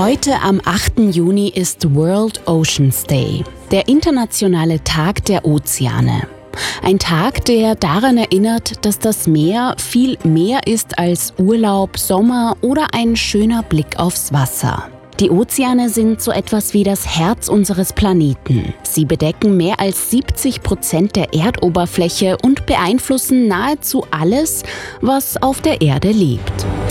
Heute am 8. Juni ist World Oceans Day, der internationale Tag der Ozeane. Ein Tag, der daran erinnert, dass das Meer viel mehr ist als Urlaub, Sommer oder ein schöner Blick aufs Wasser. Die Ozeane sind so etwas wie das Herz unseres Planeten. Sie bedecken mehr als 70% der Erdoberfläche und beeinflussen nahezu alles, was auf der Erde lebt.